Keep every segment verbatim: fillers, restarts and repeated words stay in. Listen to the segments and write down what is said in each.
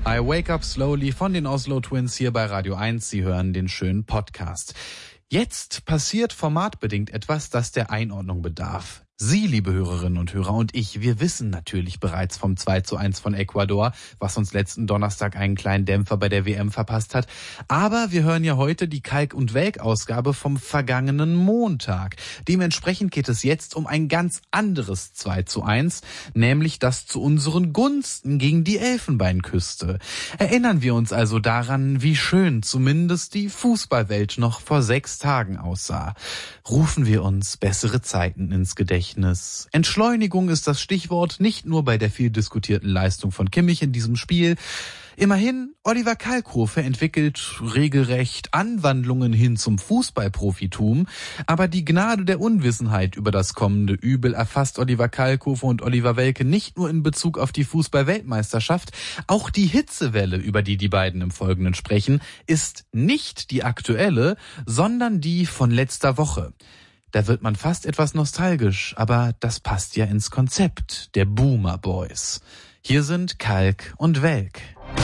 I Wake Up Slowly von den Oslo Twins hier bei Radio eins. Sie hören den schönen Podcast. Jetzt passiert formatbedingt etwas, das der Einordnung bedarf. Sie, liebe Hörerinnen und Hörer, und ich, wir wissen natürlich bereits vom zwei zu eins von Ecuador, was uns letzten Donnerstag einen kleinen Dämpfer bei der W M verpasst hat. Aber wir hören ja heute die Kalk- und Welk-Ausgabe vom vergangenen Montag. Dementsprechend geht es jetzt um ein ganz anderes zwei zu eins, nämlich das zu unseren Gunsten gegen die Elfenbeinküste. Erinnern wir uns also daran, wie schön zumindest die Fußballwelt noch vor sechs Tagen aussah. Rufen wir uns bessere Zeiten ins Gedächtnis. Entschleunigung ist das Stichwort, nicht nur bei der viel diskutierten Leistung von Kimmich in diesem Spiel. Immerhin, Oliver Kalkofe entwickelt regelrecht Anwandlungen hin zum Fußballprofitum, aber die Gnade der Unwissenheit über das kommende Übel erfasst Oliver Kalkofe und Oliver Welke nicht nur in Bezug auf die Fußball-Weltmeisterschaft, auch die Hitzewelle, über die die beiden im Folgenden sprechen, ist nicht die aktuelle, sondern die von letzter Woche. Da wird man fast etwas nostalgisch, aber das passt ja ins Konzept der Boomer Boys. Hier sind Kalk und Welk.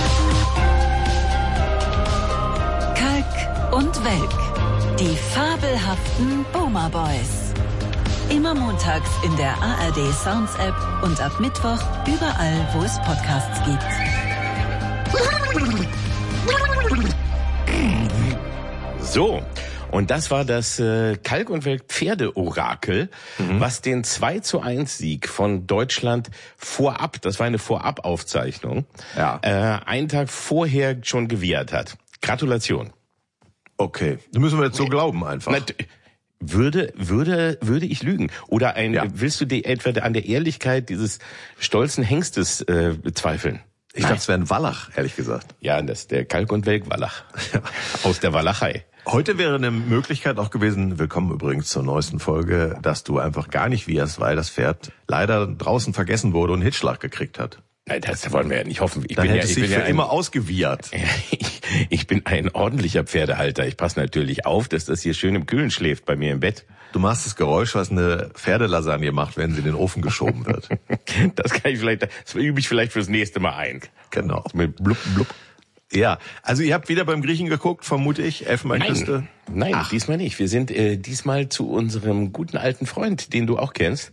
Kalk und Welk, die fabelhaften Boomer Boys. Immer montags in der A R D Sounds App und ab Mittwoch überall, wo es Podcasts gibt. So. Und das war das äh, Kalk- und Welk-Pferde-Orakel, mhm. was den zwei zu eins Sieg von Deutschland vorab, das war eine Vorabaufzeichnung, ja. äh, einen Tag vorher schon gewiehert hat. Gratulation. Okay, das müssen wir jetzt so glauben einfach. Na, würde, würde, würde ich lügen? Oder ein, ja. willst du die, etwa an der Ehrlichkeit dieses stolzen Hengstes äh, bezweifeln? Ich dachte, es wäre ein Wallach, ehrlich gesagt. Ja, das ist der Kalk- und Welk-Wallach. Aus der Walachei. Heute wäre eine Möglichkeit auch gewesen, willkommen übrigens zur neuesten Folge, dass du einfach gar nicht wieherst, weil das Pferd leider draußen vergessen wurde und einen Hitzschlag gekriegt hat. Nein, das wollen wir ja nicht hoffen. Ich Dann bin hätte ja, ich sich bin für ja ein, immer ausgewiehert. Ich, ich bin ein ordentlicher Pferdehalter. Ich passe natürlich auf, dass das hier schön im Kühlen schläft bei mir im Bett. Du machst das Geräusch, was eine Pferdelasagne macht, wenn sie in den Ofen geschoben wird. Das kann ich vielleicht, das übe ich vielleicht fürs nächste Mal ein. Genau. Mit blub, blub. Ja, also ihr habt wieder beim Griechen geguckt, vermute ich, Elfenbeinküste. Nein, nein, diesmal nicht. Wir sind äh, diesmal zu unserem guten alten Freund, den du auch kennst,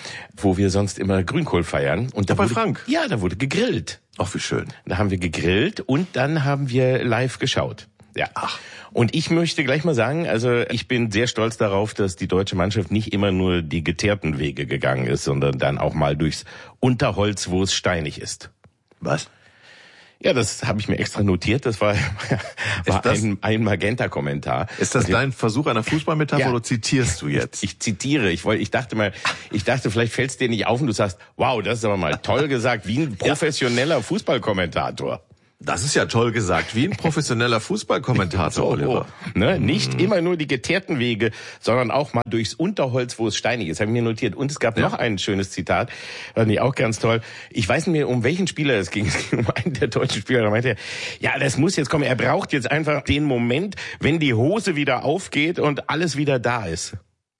wo wir sonst immer Grünkohl feiern. Und da bei wurde, Frank? Ja, da wurde gegrillt. Ach, wie schön. Da haben wir gegrillt und dann haben wir live geschaut. Ja. Ach. Und ich möchte gleich mal sagen, also ich bin sehr stolz darauf, dass die deutsche Mannschaft nicht immer nur die geteerten Wege gegangen ist, sondern dann auch mal durchs Unterholz, wo es steinig ist. Was? Ja, das habe ich mir extra notiert. Das war, war das, ein, ein Magenta-Kommentar. Ist das dein Versuch einer Fußballmetapher ja. oder zitierst du jetzt? Ich, ich zitiere. Ich wollte, ich dachte mal, ich dachte, vielleicht fällt es dir nicht auf und du sagst, wow, das ist aber mal toll gesagt, wie ein professioneller ja. Fußballkommentator. Das ist ja toll gesagt, wie ein professioneller Fußballkommentator, so, Oliver. Ne? Nicht mhm. immer nur die geteerten Wege, sondern auch mal durchs Unterholz, wo es steinig ist, habe ich mir notiert. Und es gab ja. noch ein schönes Zitat, fand ich auch ganz toll. Ich weiß nicht mehr, um welchen Spieler es ging. Es ging um einen der deutschen Spieler. Da meinte er, ja, das muss jetzt kommen. Er braucht jetzt einfach den Moment, wenn die Hose wieder aufgeht und alles wieder da ist.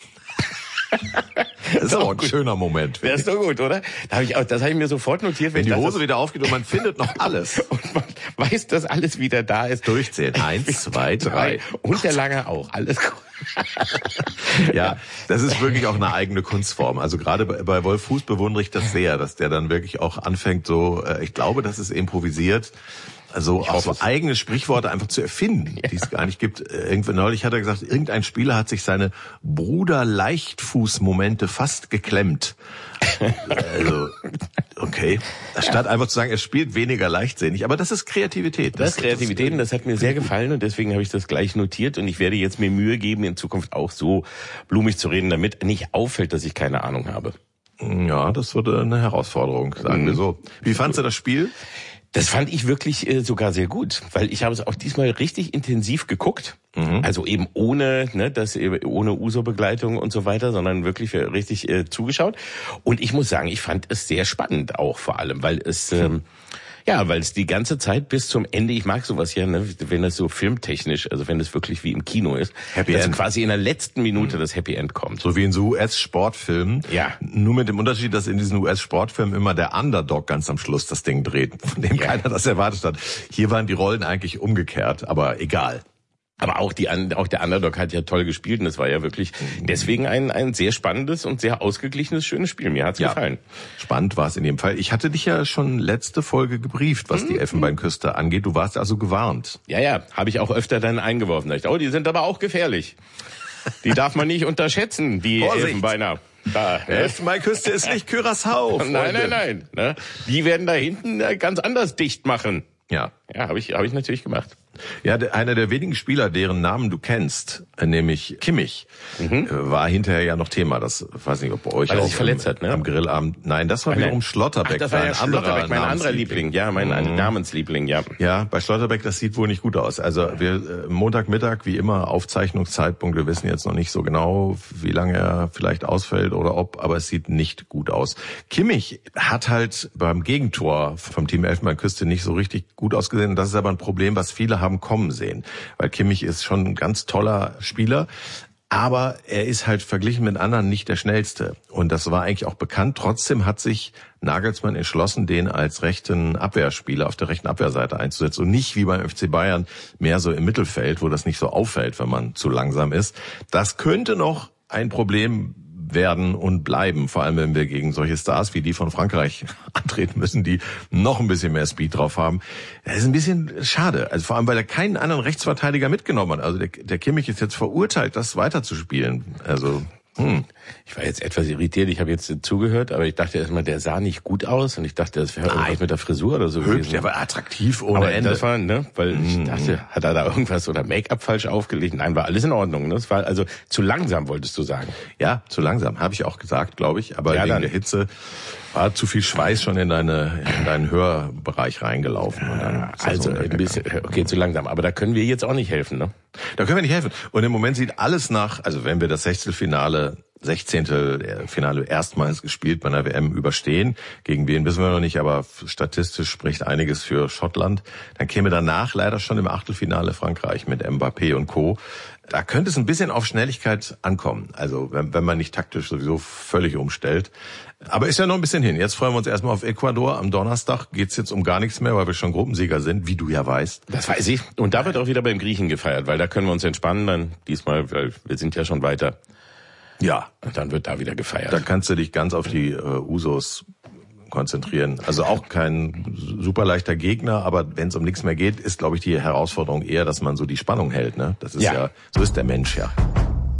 Das ist auch ein gut. schöner Moment. Das ist doch gut, oder? Da hab ich auch, das habe ich mir sofort notiert. Wenn die dachte, Hose wieder aufgeht und man findet noch alles. Und man weiß, dass alles wieder da ist. Durchzählen. Eins, zwei, drei. Und der Lange auch. Alles gut. Ja, das ist wirklich auch eine eigene Kunstform. Also gerade bei Wolf Fuß bewundere ich das sehr, dass der dann wirklich auch anfängt so, ich glaube, das ist improvisiert. Also auch so eigene Sprichworte einfach zu erfinden, ja. die es gar nicht gibt. Irgendwann neulich hat er gesagt, irgendein Spieler hat sich seine Bruder-Leichtfuß-Momente fast geklemmt. Also, okay. Statt einfach zu sagen, er spielt weniger leichtsinnig. Aber das ist Kreativität. Das, das ist Kreativität und das hat mir sehr gefallen und deswegen habe ich das gleich notiert und ich werde jetzt mir Mühe geben, in Zukunft auch so blumig zu reden, damit nicht auffällt, dass ich keine Ahnung habe. Ja, das wurde eine Herausforderung, sagen mhm. wir so. Wie fandst du das Spiel? Das fand ich wirklich äh, sogar sehr gut, weil ich habe es auch diesmal richtig intensiv geguckt. Mhm. Also eben ohne, ne, das eben ohne U S O-Begleitung und so weiter, sondern wirklich richtig äh, zugeschaut. Und ich muss sagen, ich fand es sehr spannend auch vor allem, weil es ähm, Ja, weil es die ganze Zeit bis zum Ende, ich mag sowas ja, ne, wenn das so filmtechnisch, also wenn das wirklich wie im Kino ist, Happy dass End. quasi in der letzten Minute das Happy End kommt. So wie in so U S-Sportfilmen. Ja. Nur mit dem Unterschied, dass in diesen U S-Sportfilmen immer der Underdog ganz am Schluss das Ding dreht, von dem Ja. keiner das erwartet hat. Hier waren die Rollen eigentlich umgekehrt, aber egal. Aber auch die auch der Underdog hat ja toll gespielt und es war ja wirklich deswegen ein ein sehr spannendes und sehr ausgeglichenes, schönes Spiel. Mir hat's Ja. gefallen. Spannend war es in jedem Fall. Ich hatte dich ja schon letzte Folge gebrieft, was die Elfenbeinküste angeht. Du warst also gewarnt. Ja, ja, habe ich auch öfter dann eingeworfen. Da dachte ich, oh, die sind aber auch gefährlich. Die darf man nicht unterschätzen, die Vorsicht. Elfenbeiner. Da, ne? Elfenbeinküste ist nicht Curaçao. Nein, Freunde. nein, nein. Ne? Die werden da hinten äh, ganz anders dicht machen. Ja. Ja, habe ich, hab ich natürlich gemacht. Ja, der, einer der wenigen Spieler, deren Namen du kennst, äh, nämlich Kimmich, äh, war hinterher ja noch Thema. Das weiß nicht, ob bei euch Weil er auch sich verletzt am, hat, ne? Am Grillabend. Nein, das war Nein. wiederum Schlotterbeck. Ach, das war ja dein Schlotterbeck, mein anderer Namensliebling. Liebling. Ja, mein Mhm. Namensliebling, ja. Ja, bei Schlotterbeck, das sieht wohl nicht gut aus. Also wir äh, Montagmittag, wie immer, Aufzeichnungszeitpunkt. Wir wissen jetzt noch nicht so genau, wie lange er vielleicht ausfällt oder ob, aber es sieht nicht gut aus. Kimmich hat halt beim Gegentor vom Team Elfenbeinküste nicht so richtig gut ausgesehen. Das ist aber ein Problem, was viele haben kommen sehen. Weil Kimmich ist schon ein ganz toller Spieler. Aber er ist halt verglichen mit anderen nicht der Schnellste. Und das war eigentlich auch bekannt. Trotzdem hat sich Nagelsmann entschlossen, den als rechten Abwehrspieler auf der rechten Abwehrseite einzusetzen. Und nicht wie beim F C Bayern mehr so im Mittelfeld, wo das nicht so auffällt, wenn man zu langsam ist. Das könnte noch ein Problem werden und bleiben, vor allem wenn wir gegen solche Stars wie die von Frankreich antreten müssen, die noch ein bisschen mehr Speed drauf haben. Das ist ein bisschen schade, also vor allem, weil er keinen anderen Rechtsverteidiger mitgenommen hat. Also der, der Kimmich ist jetzt verurteilt, das weiterzuspielen. Also hm. Ich war jetzt etwas irritiert, ich habe jetzt zugehört, aber ich dachte erstmal, der sah nicht gut aus und ich dachte, das wäre irgendwas mit der Frisur oder so Hübsch, gewesen. der war attraktiv ohne Aber Ende. das war, ne, weil ich dachte, hat er da irgendwas oder Make-up falsch aufgelegt? Nein, war alles in Ordnung. Ne? Das war also zu langsam, wolltest du sagen. Ja, zu langsam, habe ich auch gesagt, glaube ich. Aber Ja, wegen dann. der Hitze war zu viel Schweiß schon in deine in deinen Hörbereich reingelaufen. Und dann ist das Also ein untergegangen. bisschen, okay, zu langsam. Aber da können wir jetzt auch nicht helfen, ne? Da können wir nicht helfen. Und im Moment sieht alles nach, also wenn wir das Sechzehntelfinale, Sechzehntel Finale erstmals gespielt bei einer W M überstehen, gegen wen wissen wir noch nicht, aber statistisch spricht einiges für Schottland, dann käme danach leider schon im Achtelfinale Frankreich mit Mbappé und Co. Da könnte es ein bisschen auf Schnelligkeit ankommen, also wenn, wenn man nicht taktisch sowieso völlig umstellt. Aber ist ja noch ein bisschen hin. Jetzt freuen wir uns erstmal auf Ecuador. Am Donnerstag geht's jetzt um gar nichts mehr, weil wir schon Gruppensieger sind, wie du ja weißt. Das weiß ich. Und da wird auch wieder beim Griechen gefeiert, weil da können wir uns entspannen dann diesmal, weil wir sind ja schon weiter. Ja, Und dann wird da wieder gefeiert. da kannst du dich ganz auf die äh, Usos konzentrieren. Also auch kein super leichter Gegner, aber wenn es um nichts mehr geht, ist, glaube ich, die Herausforderung eher, dass man so die Spannung hält. Ne? Das ist ja, Ja. so ist der Mensch ja.